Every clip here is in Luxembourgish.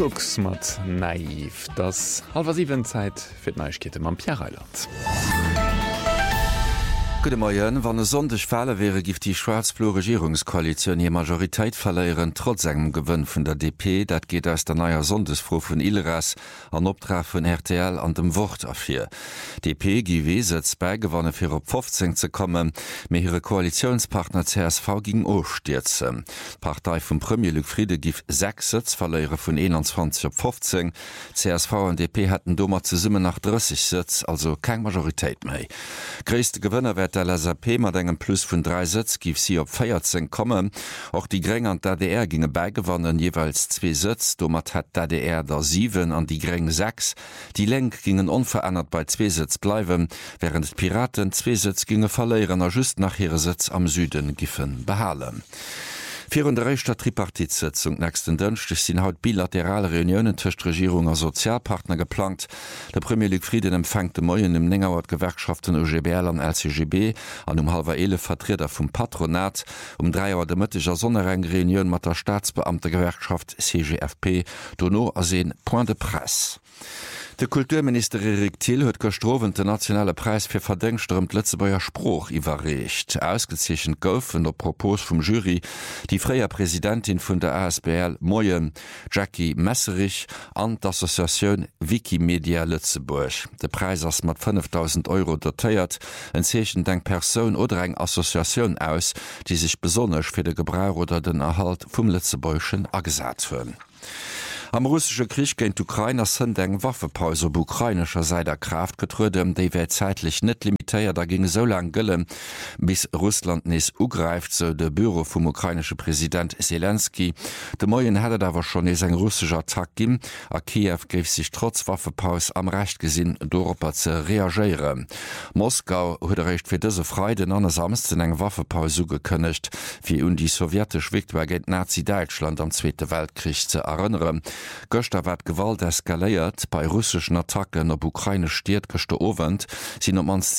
Cooks mat naiv, das halber 7 Zeit fir Neuigkete am Pierreiland. Gute Morgen, wann es sonndech Fälle wäre, gift die schwarz-blu Regierungskoalition je Majoritéit verleieren trotz engem Gewinn vun der DP, dat geht aus der neuer Sondesfro vun Ilras an Optrag vun RTL an dem Wort afir. DP GW setzt beigewanne fir op 15 ze kommen, me ihre Koalitionspartner CSV ging ostierze. Partei vum Premier Luc Friede gif 6 Sitz verleiere vun 21 op 15. CSV und DP hätten dommer ze summe nach 30 Sitz, also kein Majoritéit méi. Gréste Gewinner wird der LAP mat engem Plus vun 3 Sitz gif sie op 14 kommen. Auch die Gräng an DDR ginge beigewannen jeweils 2 Sitz, domat hat DDR der 7 an die Gräng 6. Die Lenk gingen unverändert bei 2 Sitz bleiben, während Piraten 2 Sitz ginge verleieren just nach ihre Sitz am Süden giffen behalen. Für der Reichsstadt Tripartitsitzung nächsten Donnerstag sind haut bilaterale Reunionen zwischen Regierung und Sozialpartner geplant. Der Premier Luc Frieden empfängt de Moien im Nengauer Gewerkschaften UGBL an LCGB an 10:30 Vertreter vom Patronat, 3 Uhr der Mittager Sonnereng-Reunion mit der Staatsbeamte-Gewerkschaft CGFP, Dono als ein Point de Presse. Der Kulturminister Erik Thiel huet gestrowen den nationale Preis fir verdenksterem Letzebauer Spruch iwwerrecht. Ausgezeichnet goufen der Propos vum Jury die freier Präsidentin vun der ASBL Moyen, Jackie Messerich an d'Assoziation Wikimedia Lützeburg. De Preis ass mat 5.000 € dotiert, en Zechen denkt Person oder eng Assoziation aus, die sich besonnech fir de Gebrauch oder den Erhalt vum Lützebäuschen agesat hunn. Am russische Krieg gegen Ukrainer sind eng Waffepause op ukrainischer Seite Kraft getrüden, die wird zeitlich net limitiert, da ging so lang gillen, bis Russland nes ugreift, so de Büro vom ukrainischen Präsident Zelensky. De Moien hätte aber schon eng russischer Attack gin, a Kiew gef sich trotz Waffepause am Recht gesinn, d'Europa zu reagieren. Moskau huet recht fir dese Freiden an samsten eng Waffepause gekönnecht, wie die sowjetisch Viktor gegen Nazi-Deutschland am Zweiten Weltkrieg zu erinnern. Göster wat Gewalt eskaléiert bei russischen Attacken op Ukraine stiert gochte Owend sind om ans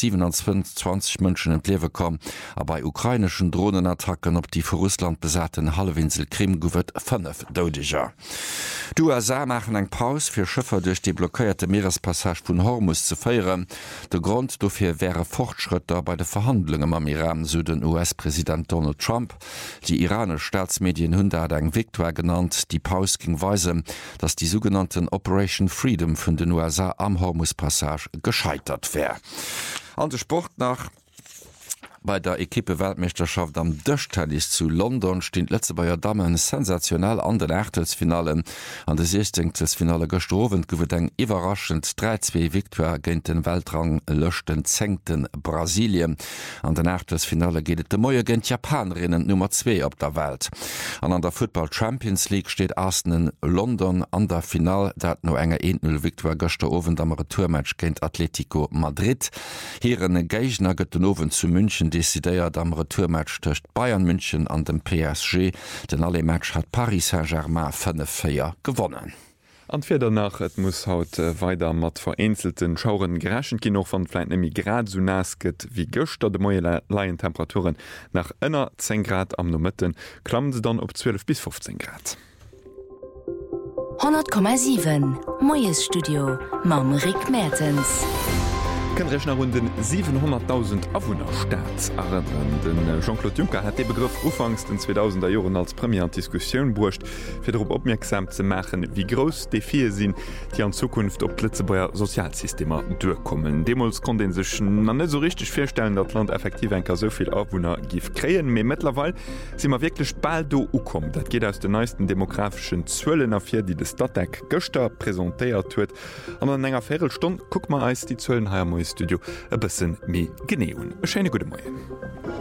27 Mënschen entlewe kom, a bei ukrainischen Drohnenattacken op die vu Russland besaten Halleinsel Krim gowet 5 Dodiger. Die USA machen eng Paus fir Schiffer durch die blockierte Meerespassage vun Hormuz zu feieren. De Grund dofir wäre Fortschritte bei de Verhandlungen am Iran, so den US-Präsident Donald Trump. Die iranische Staatsmedien hunn dat eng Viktor genannt, die Paus ging weisen, dass die sogenannten Operation Freedom von den USA am Hormuz-Passage gescheitert wäre. An der Sport nach bei der Equipe Weltmeisterschaft am Dëchtennis zu London steht letzte Bayer Damen sensationell an den Achtelfinalen. An der 16. Finale gestrowen gewet eng überraschend 3-2 Viktor gegen den Weltrang löschten 10. Brasilien. An den Achtelfinale geht de Moie gegen Japanerinnen Nummer 2 op der Welt. An der Football Champions League steht Arsenal London an der Final, dat no enger 1-0 Viktor gestern am Retourmatch gegen Atletico Madrid. Hier en Gegner gëtt den Owen zu München desideiert am Retourmatch töcht Bayern München an dem PSG. Den alle Match hat Paris Saint-Germain 5-4 gewonnen. Anfir danach et muss haut weiter mat vereinzelten Schauren gerächen gi noch van Fleit nemi grad so nasket wie Göster de moie Laientemperaturen nach ënner 10 Grad am Nomëtten klammen se dann op 12 bis 15 Grad. 100,7 Moies Studio Mam Rick Mertens. Rechner rund den 700.000 Awohnerstaat erinnern. Den Jean-Claude Juncker hat den Begriff ufangs den 2000er Jahren als Premier an Diskussion brucht, für darauf aufmerksam zu machen, wie groß die Vier sind, die an Zukunft auf Litzebauer Sozialsysteme durchkommen. Demals konnten sich noch nicht so richtig vorstellen, dass das Land effektiv so viel Aufwohner gibt. Aber mittlerweile sind wir wirklich bald da angekommen. Das geht aus den neuesten demografischen Zahlen auf, die das Stadtdeck gestern präsentiert wird. Und in einer Viertelstunde gucken wir uns die Zahlen hier Studio ein bisschen mehr genauer. Schöne gute Morgen.